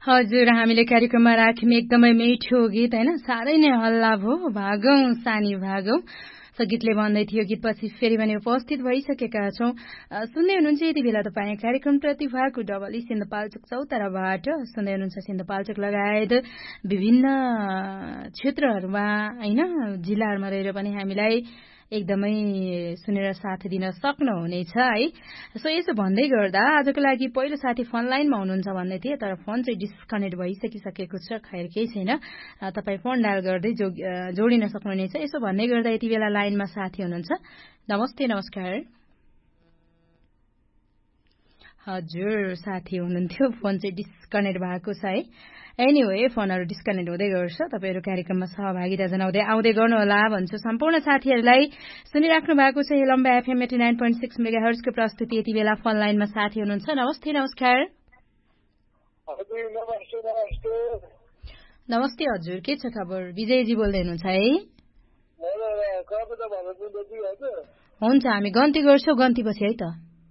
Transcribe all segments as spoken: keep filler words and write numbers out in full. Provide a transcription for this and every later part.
हजुर हामीले कार्यक्रममा राख्यौं एकदमै मिठो गीत हैन साह्रै नै हल्ला भो भागौं सानी भागौं सो गीतले भन्दै थियो गीतपछि फेरि पनि उपस्थित भइसकेका छौं सुन्दै हुनुहुन्छ यति बेला तपाईँ कार्यक्रम प्रतिभाको डबल सिन्धुपाल्चोक चौताराबाट सुन्दै हुनुहुन्छ सिन्धुपाल्चोक लगायत विभिन्न क्षेत्रहरूमा हैन जिल्लाहरूमा रहेर पनि हामीलाई एकदमै सुनेर साथ दिन सक्नुहुनेछ है सो यसो भन्दै गर्दा आजको लागि पहिलो साथी फोन लाइनमा हुनुहुन्छ भन्दै थिए तर फोन चाहिँ डिस्कनेक्ट भइसकिसकेको छ खैर केही छैन तपाईँ फोन डायल गर्दै जोडिन सक्नुहुनेछ यसो भन्दै गर्दा यति बेला लाइनमा साथी हुनुहुन्छ नमस्ते नमस्कार हजुर साथी हुनुहुन्थ्यो फोन चाहिँ डिस्कनेक्ट भएको छ है एनीवे फोनहरू डिस्कनेक्ट हुँदै गर्छ तपाईहरु कार्यक्रममा सहभागिता जनाउँदै आउँदै गर्नुहोला भन्छु सम्पूर्ण साथीहरूलाई सुनिराख्नु भएको छ लम्बा FM eighty nine point six megahertz को प्रस्तुति यति बेला फोन लाइनमा साथी हुनुहुन्छ नमस्ते नमस्कार नमस्ते हजुर के छ खबर विजयजी बोल्दै हुनुहुन्छ है हुन्छ हामी गन्ती गर्छौं गन्ती पछि है त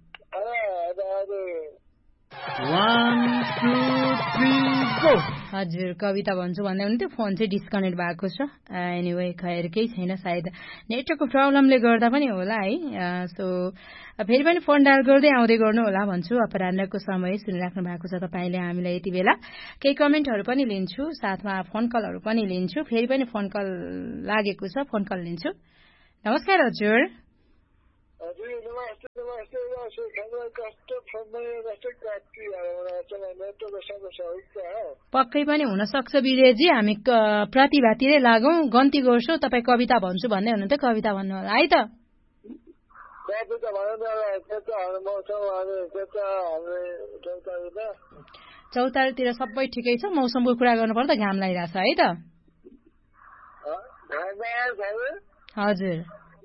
हजुर कविता भन्छु भन्दै हुनुहुन्थ्यो फोन चाहिँ डिस्कनेक्ट भएको छ एनीवे खैर केही छैन सायद नेटवर्कको प्रब्लमले गर्दा पनि होला है सो फेरि पनि फोन डायल गर्दै आउँदै गर्नु होला भन्छु अपराह्नको समय सुनिराख्नु भएको छ तपाईले हामीलाई यति बेला केही कमेन्टहरू पनि लिन्छु साथमा फोन कलहरू पनि लिन्छु फेरि पनि फोन कल लागेको छ फोन कल लिन्छु नमस्कार हजुर पक्कै पनि हुन सक्छ विजयजी हामी प्रतिभातिरै लागौं गन्ती गर्छौं तपाईँ कविता भन्छु भन्दै हुनुहुन्थ्यो कविता भन्नु होला है त चौतारीतिर सबै ठिकै छ मौसमको कुरा गर्नु पर्दा घाम लागिरहेछ है त हजुर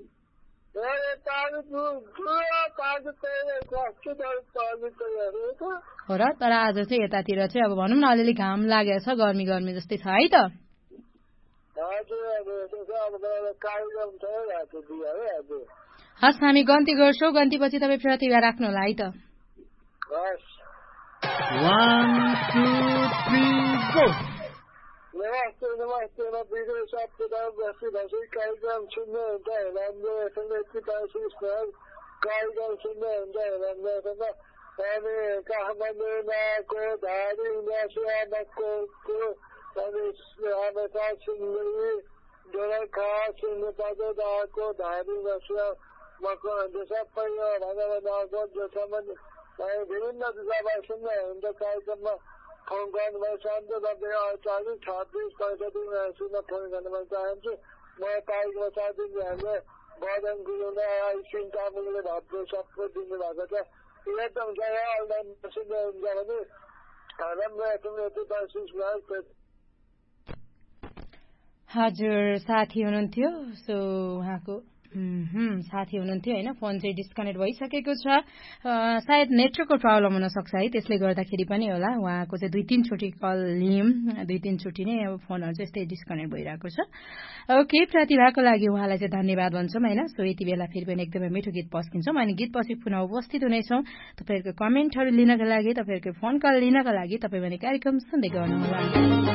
हो र तर आज चाहिँ यतातिर चाहिँ अब भनौँ न अलिअलि घाम लागेको छ गर्मी गर्मी जस्तै छ है त हस् हामी गन्ती गर्छौं गन्ती पछि तपाईँ प्रतिभा राख्नु होला है त नमस्ते नमस्ते म विजय सापकोटा बस्ती भाषी कार्यक्रम सुन्नुहुन्छ राम्रो कार्यक्रम सुन्नुहुन्छ राम्रो अनि काठमाडौँको धारी नसियाको अनि आमेका सिंगरी डोराखा सिंहपाको धारी नसिया मको सबै भगवानको जोसम्म विभिन्न दिशाबाट सुन्नुहुन्छ कार्यक्रममा फोन गर्नुभयो शान्त तपाईँ अडचालिस छत्तिस पैँसठी उनासीमा फोन गर्न मन चाहन्छु म पाइकमा साथीहरूले बदन गुरुङलाई आइसिङ तामुङले भत्रो सबै दिनुभएको छ एकदम अनलाइन सुन्नुहुन्छ भने राम्रो हजुर साथी हुनुहुन्थ्यो सो उहाँको साथी हुनुहुन्थ्यो होइन फोन चाहिँ डिस्कनेक्ट भइसकेको छ सायद नेटवर्कको प्रब्लम हुन सक्छ है त्यसले गर्दाखेरि पनि होला उहाँको चाहिँ दुई तीन चोटि कल लियौं दुई तीन चोटि नै अब फोनहरू चाहिँ यस्तै डिस्कनेक्ट भइरहेको छ ओके प्रतिभाको लागि उहाँलाई चाहिँ धन्यवाद भन्छौँ होइन सो यति बेला फेरि पनि एकदमै मिठो गीत पस्किन्छौँ अनि गीत पछि पुनः उपस्थित हुनेछौँ तपाईँहरूको कमेन्टहरू लिनका लागि तपाईँहरूको फोन कल लिनका लागि तपाईँ भने कार्यक्रम सुन्दै गर्नुहोला